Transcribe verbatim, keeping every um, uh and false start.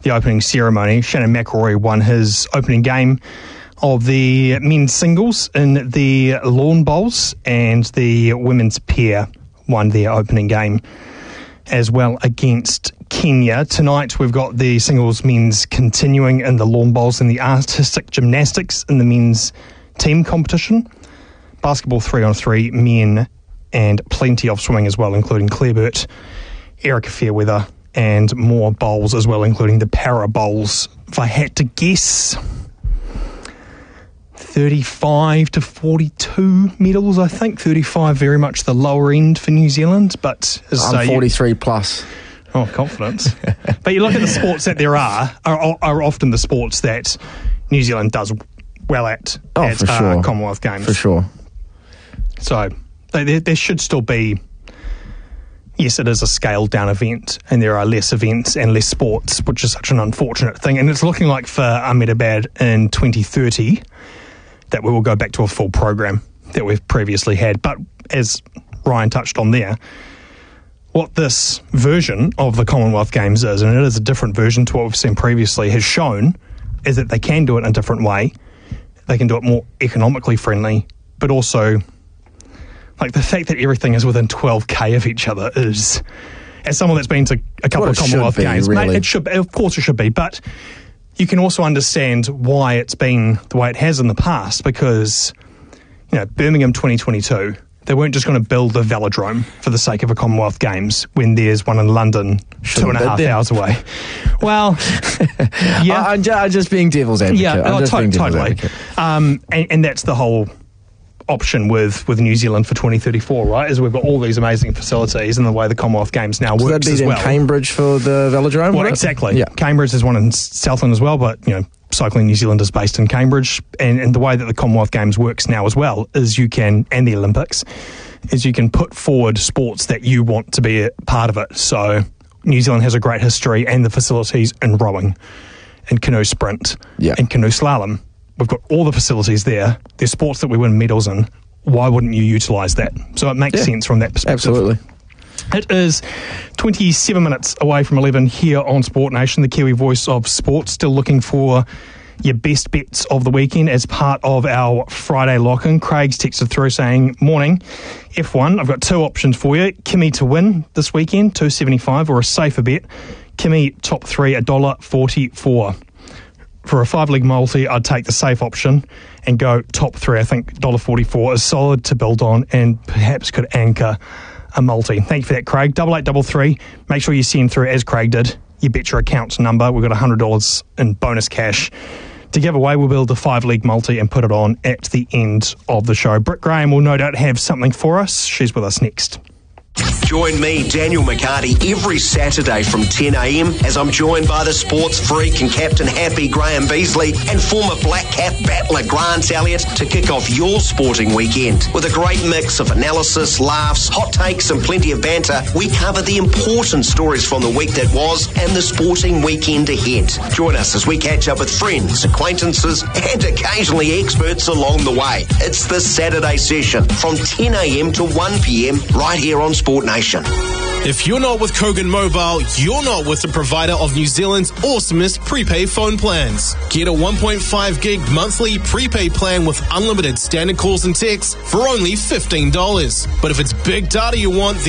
the opening ceremony. Shannon McElroy won his opening game of the men's singles in the Lawn Bowls, and the women's pair won their opening game as well against Kenya. Tonight we've got the singles men's continuing in the Lawn Bowls and the artistic gymnastics in the men's team competition. Basketball three on three men, and plenty of swimming as well, including Claire Burt, Erica Fairweather, and more bowls as well, including the para bowls. If I had to guess, thirty-five to forty-two medals, I think. thirty-five very much the lower end for New Zealand, but as I'm say, forty-three plus. Oh, confidence. But you look at the sports that there are, are, are often the sports that New Zealand does well at, oh, at for uh, sure. Commonwealth Games. For sure. So there, there should still be, yes, it is a scaled down event, and there are less events and less sports, which is such an unfortunate thing. And it's looking like for Ahmedabad in twenty thirty that we will go back to a full program that we've previously had. But as Ryan touched on there, what this version of the Commonwealth Games is, and it is a different version to what we've seen previously, has shown is that they can do it in a different way. They can do it more economically friendly, but also, like, the fact that everything is within twelve K of each other is, as someone that's been to a couple Well, of it should Commonwealth be, Games, really. mate, it should, of course it should be, but you can also understand why it's been the way it has in the past, because, you know, Birmingham twenty twenty-two, they weren't just going to build the velodrome for the sake of a Commonwealth Games when there's one in London two and a half hours away. Well, yeah. I, I'm, ju- I'm just being devil's advocate. Yeah, I'm oh, just to- being devil's totally. advocate. Um, and, and that's the whole option with, with New Zealand for twenty thirty-four, right? Is we've got all these amazing facilities, and the way the Commonwealth Games now So works that'd as be well. in Cambridge for the velodrome? Well, right? exactly. Yeah. Cambridge is one in Southland as well, but, you know, Cycling New Zealand is based in Cambridge, and, and the way that the Commonwealth Games works now as well is you can, and the Olympics, is you can put forward sports that you want to be a part of it. So New Zealand has a great history and the facilities in rowing, and canoe sprint, Yeah. and canoe slalom. We've got all the facilities there. There's sports that we win medals in. Why wouldn't you utilise that? So it makes Yeah. sense from that perspective. Absolutely. It is twenty-seven minutes away from eleven here on Sport Nation, the Kiwi voice of sport. Still looking for your best bets of the weekend as part of our Friday lock-in. Craig's texted through saying, morning, F one, I've got two options for you. Kimi to win this weekend, two seventy-five, or a safer bet. Kimi top three, one dollar forty-four. For a five-leg multi, I'd take the safe option and go top three. I think one dollar forty-four is solid to build on and perhaps could anchor a multi. Thank you for that, Craig. Double eight double three. Make sure you send through, as Craig did, you bet your account number. We've got one hundred dollars in bonus cash to give away. We'll build a five-leg multi and put it on at the end of the show. Britt Graham will no doubt have something for us. She's with us next. Join me, Daniel McCarty, every Saturday from ten a.m. as I'm joined by the sports freak and captain happy Graham Beasley and former Black Cap battler Grant Elliott to kick off your sporting weekend. With a great mix of analysis, laughs, hot takes and plenty of banter, we cover the important stories from the week that was and the sporting weekend ahead. Join us as we catch up with friends, acquaintances and occasionally experts along the way. It's the Saturday session from ten a.m. to one p.m. right here on Sport Nation. If you're not with Kogan Mobile, you're not with the provider of New Zealand's awesomest prepaid phone plans. Get a one point five gig monthly prepaid plan with unlimited standard calls and texts for only fifteen dollars. But if it's big data you want,